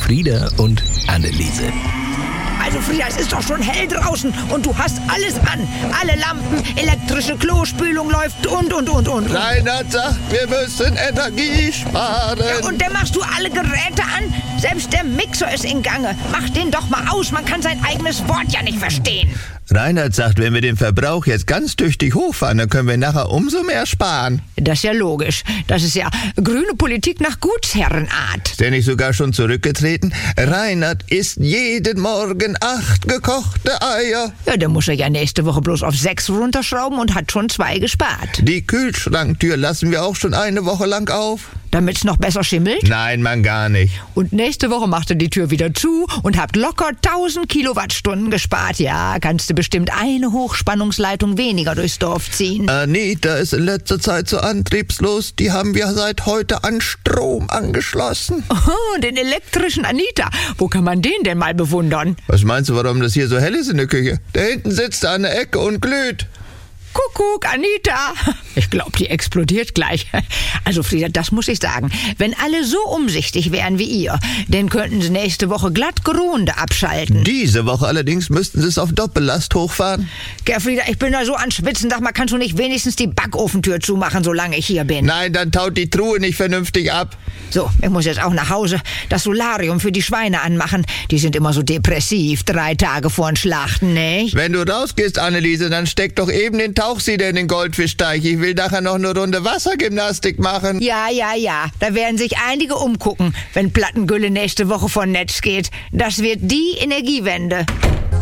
Elfriede und Anneliese. Also Frieda, es ist doch schon hell draußen und du hast alles an. Alle Lampen, elektrische Klospülung läuft und. Reinhard sagt, wir müssen Energie sparen. Ja, und dann machst du alle Geräte an? Selbst der Mixer ist in Gange. Mach den doch mal aus, man kann sein eigenes Wort ja nicht verstehen. Reinhard sagt, wenn wir den Verbrauch jetzt ganz tüchtig hochfahren, dann können wir nachher umso mehr sparen. Das ist ja logisch. Das ist ja grüne Politik nach Gutsherrenart. Ist der nicht sogar schon zurückgetreten? Reinhard isst jeden Morgen 8 gekochte Eier. Ja, dann muss er ja nächste Woche bloß auf 6 runterschrauben und hat schon 2 gespart. Die Kühlschranktür lassen wir auch schon eine Woche lang auf. Damit's noch besser schimmelt? Nein, man gar nicht. Und nächste Woche macht er die Tür wieder zu und habt locker 1000 Kilowattstunden gespart. Ja, kannst du bestimmt eine Hochspannungsleitung weniger durchs Dorf ziehen. Anita ist in letzter Zeit so antriebslos. Die haben wir seit heute an Strom angeschlossen. Oh, den elektrischen Anita. Wo kann man den denn mal bewundern? Was meinst du, warum das hier so hell ist in der Küche? Da hinten sitzt er an der Ecke und glüht. Kuckuck, Anita. Ich glaube, die explodiert gleich. Also Frieda, das muss ich sagen. Wenn alle so umsichtig wären wie ihr, dann könnten sie nächste Woche glatt Grunde abschalten. Diese Woche allerdings müssten sie es auf Doppellast hochfahren. Frieda, ich bin da so an Schwitzen. Sag mal, kannst du nicht wenigstens die Backofentür zumachen, solange ich hier bin? Nein, dann taut die Truhe nicht vernünftig ab. So, ich muss jetzt auch nach Hause das Solarium für die Schweine anmachen. Die sind immer so depressiv, 3 Tage vor den Schlachten, nicht? Wenn du rausgehst, Anneliese, dann steck doch eben den Tauchsieder in den Goldfischteich. Ich will nachher noch eine Runde Wassergymnastik machen. Ja. Da werden sich einige umgucken, wenn Plattengülle nächste Woche von Netz geht. Das wird die Energiewende.